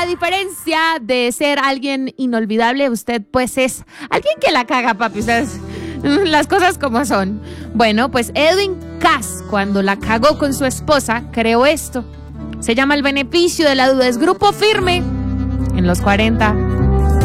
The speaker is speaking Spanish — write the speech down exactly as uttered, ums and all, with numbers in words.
A diferencia de ser alguien inolvidable, usted pues es alguien que la caga, papi. Ustedes, las cosas como son. Bueno, pues Edwin Cass, cuando la cagó con su esposa, creó esto. Se llama El beneficio de la duda. Es Grupo Firme en los cuarenta.